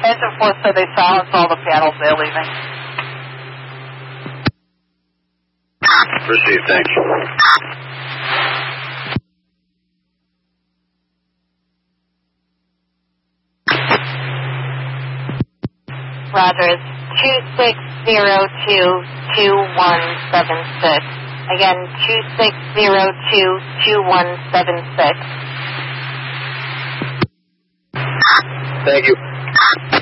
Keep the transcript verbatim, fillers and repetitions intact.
Engine four said they silenced all the panels. They're leaving. Received, thanks. Roger, it's two six zero two two one seven six. Again, two six zero two two one seven six. Thank you.